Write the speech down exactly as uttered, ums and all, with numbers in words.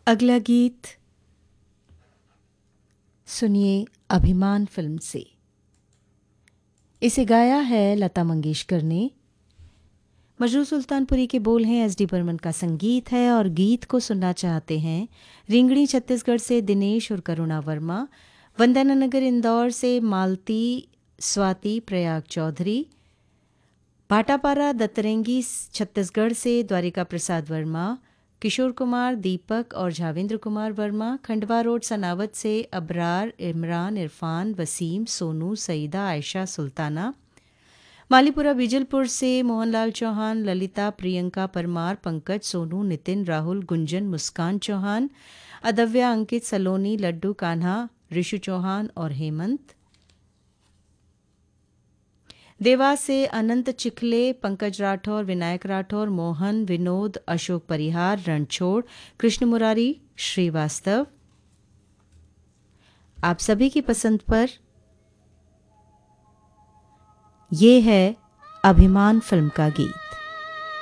अगला गीत सुनिए अभिमान फिल्म से। इसे गाया है लता मंगेशकर ने। मजरू सुल्तानपुरी के बोल हैं, एस डी बर्मन का संगीत है और गीत को सुनना चाहते हैं रिंगणी छत्तीसगढ़ से दिनेश और करुणा वर्मा, वंदना नगर इंदौर से मालती स्वाति प्रयाग चौधरी, भाटापारा दत्तरेंगी छत्तीसगढ़ से द्वारिका प्रसाद वर्मा, किशोर कुमार दीपक और झावेंद्र कुमार वर्मा, खंडवा रोड सनावत से अबरार इमरान इरफान वसीम सोनू सईदा आयशा सुल्ताना, मालीपुरा बिजलपुर से मोहनलाल चौहान ललिता प्रियंका परमार पंकज सोनू नितिन राहुल गुंजन मुस्कान चौहान, अदव्या अंकित सलोनी लड्डू कान्हा ऋषु चौहान और हेमंत, देवास से अनंत चिखले पंकज राठौर विनायक राठौर मोहन विनोद अशोक परिहार रणछोड़ कृष्ण मुरारी श्रीवास्तव। आप सभी की पसंद पर ये है अभिमान फिल्म का गीत।